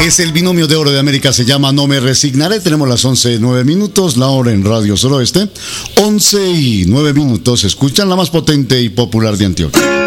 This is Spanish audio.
Es el binomio de oro de América, se llama No Me Resignaré. Tenemos las 11:09, la hora en Radio Suroeste. 11:09. Escuchan la más potente y popular de Antioquia.